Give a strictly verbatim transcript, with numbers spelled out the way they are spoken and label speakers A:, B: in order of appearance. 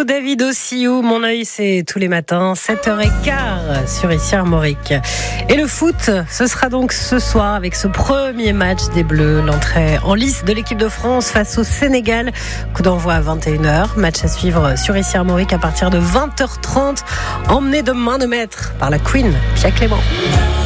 A: vous, David Ossiou. Mon œil, c'est tous les matins, sept heures quinze sur ici Armorique. Et le foot, ce sera donc ce soir avec ce premier match des Bleus, l'entrée en lice de l'équipe de France face au Sénégal. Coup d'envoi à vingt et une heures. Match à suivre sur ici Armorique à partir de vingt heures trente. Emmené de main de maître par la Queen, Pia Clément.